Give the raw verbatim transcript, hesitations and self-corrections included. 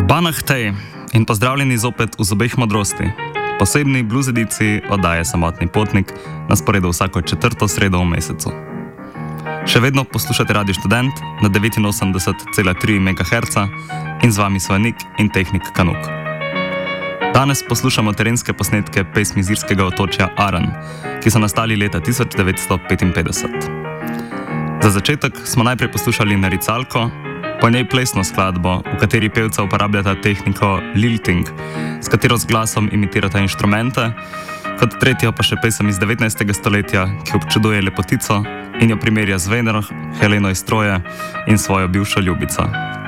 Banachtej in pozdravljeni zopet v Zobeh modrosti. Posebni blues ediciji oddaje Samotni potnik na sporedu vsako četrto sredo v mesecu. Še vedno poslušate Radio Študent na devetinosemdeset cela tri megaherca in z vami sva Nik in tehnik Kanuk. Danes poslušamo terenske posnetke pesmi z irskega otočja Aran, ki so nastali leta tisoč devetsto petinpetdeset. Za začetek smo najprej poslušali Naricalko, po njej plesno skladbo, v kateri pevca uporabljata tehniko lilting, s katero z glasom imitirata inštrumente, kot tretjo pa še pesem iz devetnajstega stoletja, ki občuduje lepotico in jo primerja z Venero, Heleno iz Troje in svojo bivšo ljubico.